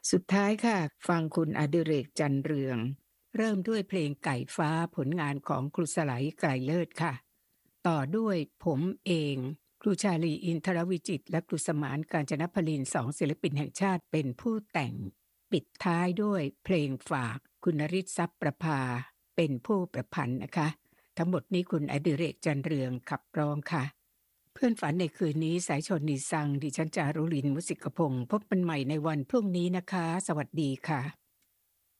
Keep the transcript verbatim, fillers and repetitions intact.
สุดท้ายค่ะฟังคุณอดิเรกจันเรืองเริ่มด้วยเพลงไก่ฟ้าผลงานของครูสไหลไกรเลิศค่ะต่อด้วยผมเองครูชาลีอินทรวิจิตรและครูสมานกาญจนพลินสองศิลปินแห่งชาติเป็นผู้แต่งปิดท้ายด้วยเพลงฝากคุณนริศทรัพย์ประภาเป็นผู้ประพันธ์นะคะทั้งหมดนี้คุณอดิเรกจันเรืองขับร้องค่ะเพื่อนฝันในคืนนี้สายชนนิซังดิฉันจารุลินมุสิกพงศ์พบกันใหม่ในวันพรุ่งนี้นะคะสวัสดีค่ะ